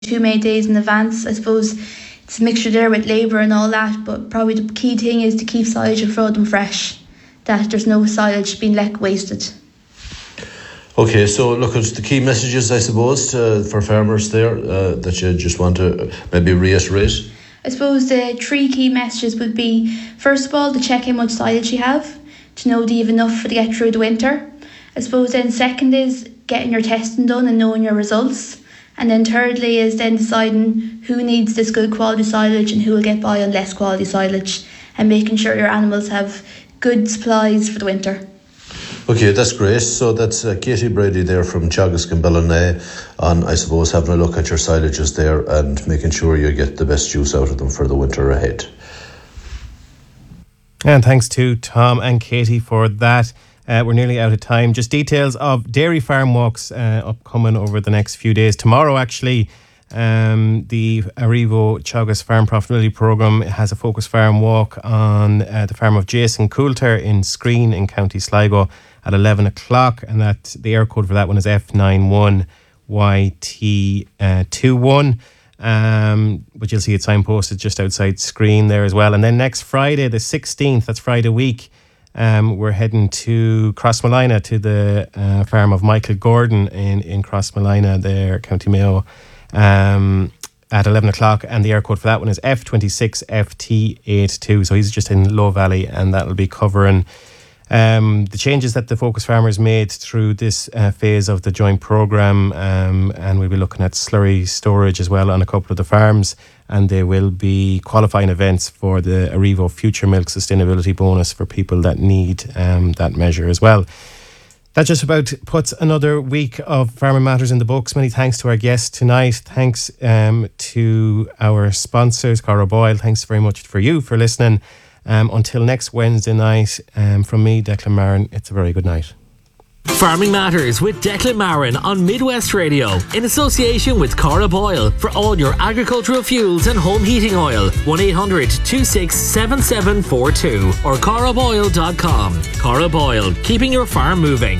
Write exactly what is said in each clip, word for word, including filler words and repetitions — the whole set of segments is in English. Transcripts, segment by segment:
two May days in advance. I suppose it's a mixture there with labour and all that, but probably the key thing is to keep silage and throw them fresh, that there's no silage being left wasted. Okay, so look at the key messages, I suppose, to, for farmers there uh, that you just want to maybe reiterate. I suppose the three key messages would be, first of all, to check how much silage you have, to know that you have enough to get through the winter. I suppose then second is getting your testing done and knowing your results. And then thirdly is then deciding who needs this good quality silage and who will get by on less quality silage, and making sure your animals have good supplies for the winter. Okay, that's great. So that's uh, Katie Brady there from Teagasc and Ballina on, I suppose, having a look at your silages there and making sure you get the best use out of them for the winter ahead. And thanks to Tom and Katie for that. Uh, we're nearly out of time. Just details of dairy farm walks uh, upcoming over the next few days. Tomorrow, actually, um, the Arrivo Teagasc Farm Profitability Programme has a focus farm walk on uh, the farm of Jason Coulter in Screen in County Sligo at eleven o'clock, and that the air code for that one is F nine one Y T two one. Um, but you'll see it signposted just outside Screen there as well. And then next Friday, the sixteenth, that's Friday week, Um, we're heading to Crossmolina, to the uh, farm of Michael Gordon in, in Crossmolina there, County Mayo, um, at eleven o'clock, and the air code for that one is F twenty-six F T eighty-two. So he's just in Low Valley, and that'll be covering um, the changes that the Focus Farmers made through this uh, phase of the joint programme, um, and we'll be looking at slurry storage as well on a couple of the farms. And there will be qualifying events for the Arrivo Future Milk Sustainability Bonus for people that need um, that measure as well. That just about puts another week of Farming Matters in the books. Many thanks to our guests tonight. Thanks um, to our sponsors, Cara Boyle. Thanks very much for you for listening. Um, until next Wednesday night, um, from me, Declan Marin, it's a very good night. Farming Matters with Declan Marin on Midwest Radio in association with Cara Boyle for all your agricultural fuels and home heating oil. one eight hundred two six seven seven four two or cara boyle dot com. Cara Boyle, keeping your farm moving.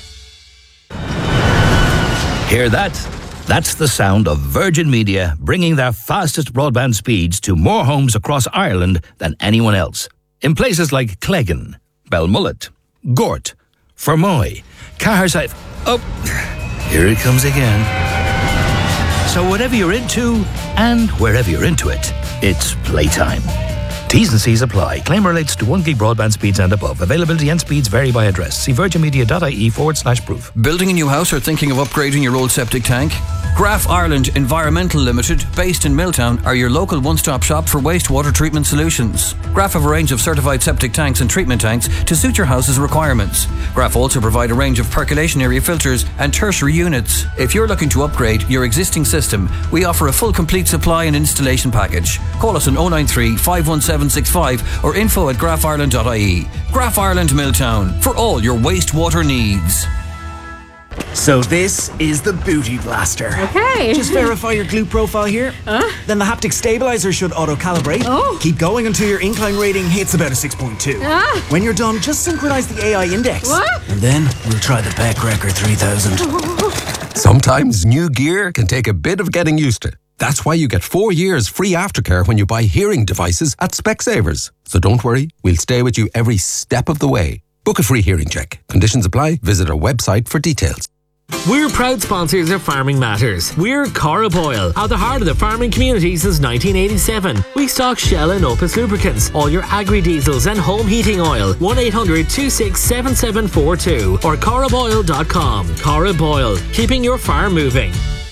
Hear that? That's the sound of Virgin Media bringing their fastest broadband speeds to more homes across Ireland than anyone else. In places like Cleggan, Belmullet, Gort, Fermoy, Caherside. Oh, here it comes again. So whatever you're into, and wherever you're into it, it's playtime. T's and C's apply. Claim relates to one gig broadband speeds and above. Availability and speeds vary by address. See virginmedia.ie forward slash proof. Building a new house or thinking of upgrading your old septic tank? Graf Ireland Environmental Limited, based in Milltown, are your local one-stop shop for wastewater treatment solutions. Graf have a range of certified septic tanks and treatment tanks to suit your house's requirements. Graf also provide a range of percolation area filters and tertiary units. If you're looking to upgrade your existing system, we offer a full complete supply and installation package. Call us on oh nine three, five one seven six five or info at graf ireland dot I E. Graf Ireland Milltown, for all your wastewater needs. So this is the Booty Blaster. Okay. Just verify your glute profile here. Huh? Then the haptic stabilizer should auto-calibrate. Oh. Keep going until your incline rating hits about a six point two. Ah. When you're done, just synchronize the A I index. What? And then we'll try the Peck Wrecker three thousand. Sometimes new gear can take a bit of getting used to. That's why you get four years free aftercare when you buy hearing devices at Specsavers. So don't worry, we'll stay with you every step of the way. Book a free hearing check. Conditions apply. Visit our website for details. We're proud sponsors of Farming Matters. We're Cara Boyle, at the heart of the farming community since nineteen eighty-seven. We stock Shell and Opus lubricants, all your agri-diesels and home heating oil. one eight hundred two six seven seven four two or cara boyle dot com. Cara Boyle, keeping your farm moving.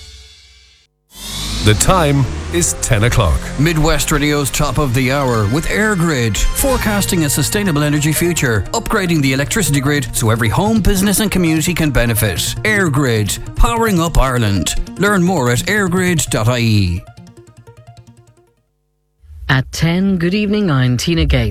The time is ten o'clock. Midwest Radio's top of the hour with EirGrid, forecasting a sustainable energy future, upgrading the electricity grid so every home, business and community can benefit. EirGrid, powering up Ireland. Learn more at air grid dot I E. At ten, good evening, I'm Tina Gates.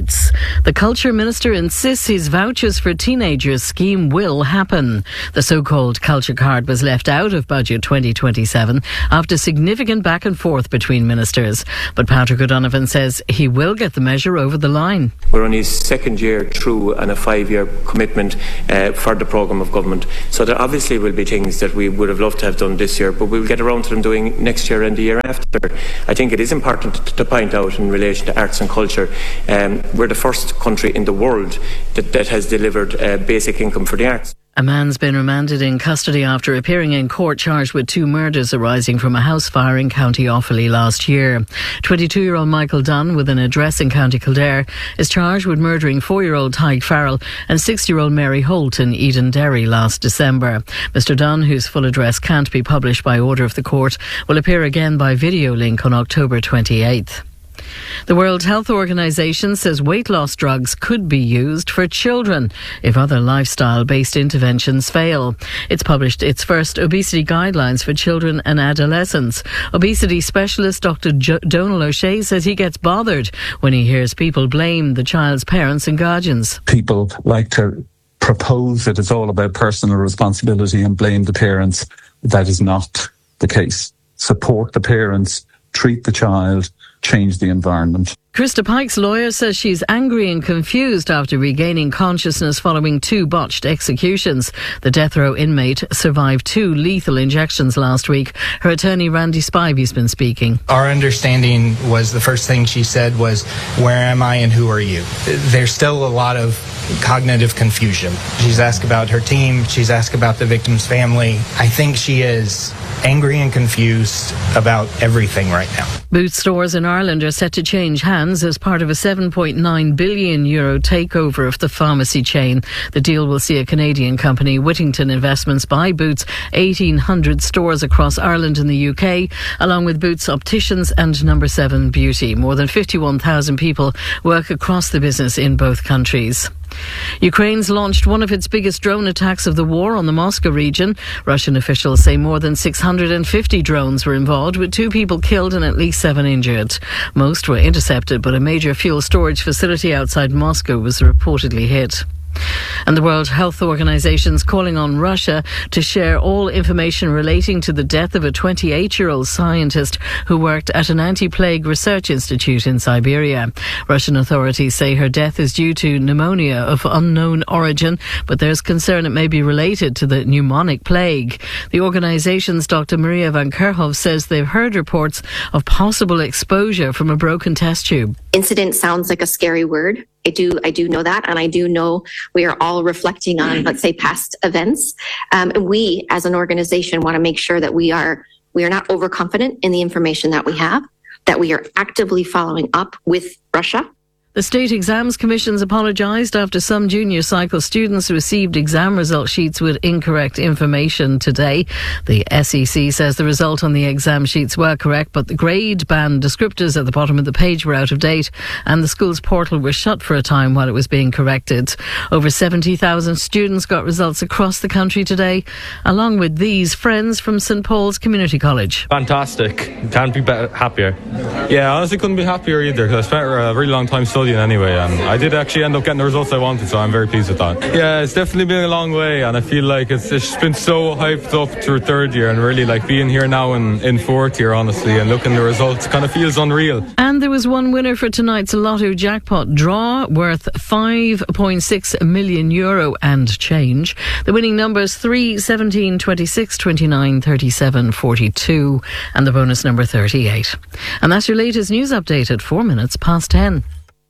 The Culture Minister insists his Vouchers for Teenagers scheme will happen. The so-called Culture Card was left out of Budget twenty twenty-seven after significant back and forth between ministers. But Patrick O'Donovan says he will get the measure over the line. We're only second year through and a five-year commitment uh, for the programme of government. So there obviously will be things that we would have loved to have done this year, but we'll get around to them doing next year and the year after. I think it is important to point out in relation to arts and culture, um, we're the first country in the world that, that has delivered uh, basic income for the arts. A man's been remanded in custody after appearing in court charged with two murders arising from a house fire in County Offaly last year. twenty-two-year-old Michael Dunn, with an address in County Kildare, is charged with murdering four-year-old Tyke Farrell and sixty-year-old Mary Holt in Eden Derry last December. Mister Dunn, whose full address can't be published by order of the court, will appear again by video link on October twenty-eighth. The World Health Organization says weight loss drugs could be used for children if other lifestyle-based interventions fail. It's published its first obesity guidelines for children and adolescents. Obesity specialist Doctor Jo- Donal O'Shea says he gets bothered when he hears people blame the child's parents and guardians. People like to propose that it's all about personal responsibility and blame the parents. That is not the case. Support the parents, treat the child, change the environment. Krista Pike's lawyer says she's angry and confused after regaining consciousness following two botched executions. The death row inmate survived two lethal injections last week. Her attorney Randy Spivey's been speaking. Our understanding was the first thing she said was, "Where am I and who are you?" There's still a lot of cognitive confusion. She's asked about her team. She's asked about the victim's family. I think she is angry and confused about everything right now. Boots stores in Ireland are set to change hands as part of a seven point nine billion euro takeover of the pharmacy chain. The deal will see a Canadian company, Whittington Investments, buy Boots' eighteen hundred stores across Ireland and the U K, along with Boots Opticians and Number seven Beauty. More than fifty-one thousand people work across the business in both countries. Ukraine's launched one of its biggest drone attacks of the war on the Moscow region. Russian officials say more than six hundred fifty drones were involved, with two people killed and at least seven injured. Most were intercepted, but a major fuel storage facility outside Moscow was reportedly hit. And the World Health Organization's calling on Russia to share all information relating to the death of a twenty-eight-year-old scientist who worked at an anti-plague research institute in Siberia. Russian authorities say her death is due to pneumonia of unknown origin, but there's concern it may be related to the pneumonic plague. The organization's Doctor Maria Van Kerkhove says they've heard reports of possible exposure from a broken test tube. Incident sounds like a scary word. I do, I do know that, and I do know we are all reflecting on, let's say, past events. Um, and we, as an organization, want to make sure that we are we are not overconfident in the information that we have, that we are actively following up with Russia. The State Exams Commission's apologised after some junior cycle students received exam result sheets with incorrect information today. The S E C says the result on the exam sheets were correct, but the grade band descriptors at the bottom of the page were out of date, and the school's portal was shut for a time while it was being corrected. Over seventy thousand students got results across the country today, along with these friends from St Paul's Community College. Fantastic. Can't be better, happier. Yeah, honestly couldn't be happier either, because I spent a really long time studying anyway, and I did actually end up getting the results I wanted, so I'm very pleased with that. Yeah, it's definitely been a long way, and I feel like it's, it's been so hyped up through third year, and really like being here now in, in fourth year, honestly, and looking at the results kind of feels unreal. And there was one winner for tonight's Lotto jackpot draw worth five point six million euro and change. The winning numbers three, seventeen, twenty-six, twenty-nine, thirty-seven, forty-two, and the bonus number thirty-eight. And that's your latest news update at four minutes past ten.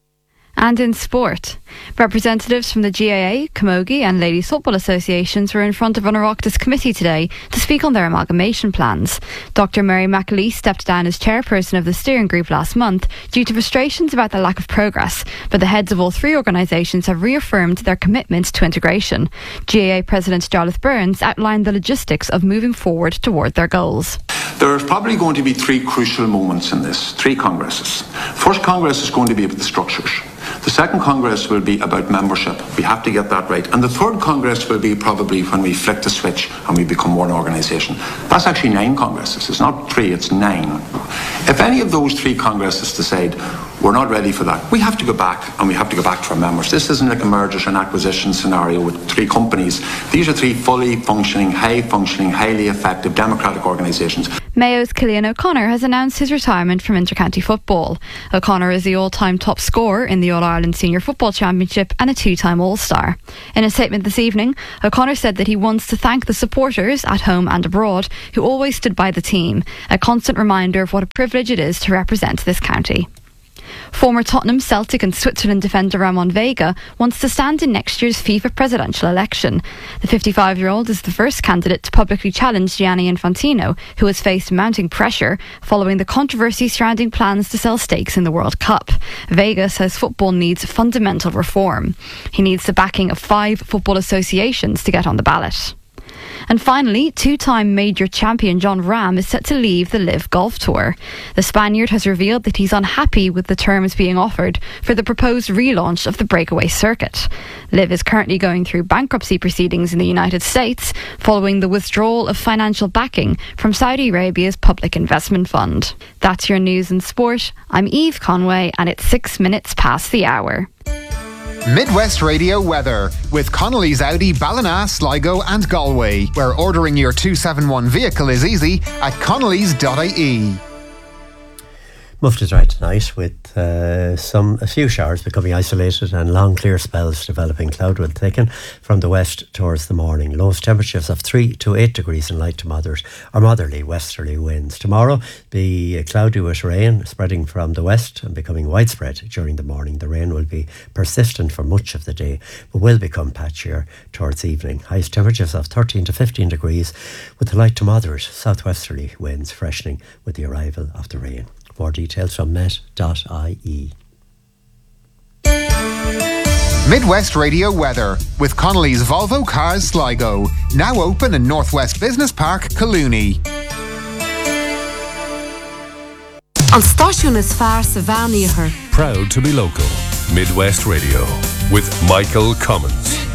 And in sport, representatives from the G A A, Camogie and Ladies Football Associations were in front of an Oireachtas committee today to speak on their amalgamation plans. Doctor Mary McAlee stepped down as chairperson of the steering group last month due to frustrations about the lack of progress, but the heads of all three organisations have reaffirmed their commitment to integration. G A A President Jarlath Burns outlined the logistics of moving forward toward their goals. There are probably going to be three crucial moments in this, three congresses. First Congress is going to be about the structures. The second Congress will be about membership. We have to get that right. And the third Congress will be probably when we flick the switch and we become one organisation. That's actually nine Congresses. It's not three, it's nine. If any of those three Congresses decide We're not ready for that. We have to go back, and we have to go back to our members. This isn't like a merger and acquisition scenario with three companies. These are three fully functioning, high-functioning, highly effective democratic organisations. Mayo's Cillian O'Connor has announced his retirement from intercounty football. O'Connor is the all-time top scorer in the All-Ireland Senior Football Championship and a two-time All-Star. In a statement this evening, O'Connor said that he wants to thank the supporters at home and abroad who always stood by the team, a constant reminder of what a privilege it is to represent this county. Former Tottenham, Celtic and Switzerland defender Ramon Vega wants to stand in next year's FIFA presidential election. The fifty-five-year-old is the first candidate to publicly challenge Gianni Infantino, who has faced mounting pressure following the controversy surrounding plans to sell stakes in the World Cup. Vega says football needs fundamental reform. He needs the backing of five football associations to get on the ballot. And finally, two-time major champion Jon Rahm is set to leave the LIV Golf Tour. The Spaniard has revealed that he's unhappy with the terms being offered for the proposed relaunch of the breakaway circuit. LIV is currently going through bankruptcy proceedings in the United States following the withdrawal of financial backing from Saudi Arabia's Public Investment Fund. That's your news and sport. I'm Eve Conway and it's six minutes past the hour. Midwest Radio weather with Connolly's Audi, Ballina, Sligo and Galway, where ordering your two seventy-one vehicle is easy at connellys dot I E. Muffed is right tonight with uh, some a few showers becoming isolated and long clear spells developing. Cloud will thicken from the west towards the morning. Lowest temperatures of three to eight degrees and light to moderate or motherly westerly winds. Tomorrow be cloudy with rain spreading from the west and becoming widespread during the morning. The rain will be persistent for much of the day but will become patchier towards evening. Highest temperatures of thirteen to fifteen degrees with the light to moderate southwesterly winds freshening with the arrival of the rain. More details from met dot I E. Midwest Radio weather with Connolly's Volvo Cars Sligo, now open in Northwest Business Park, Collooney. An stáisiún is fearr sa bhean iarthar. Proud to be local. Midwest Radio with Michael Cummins.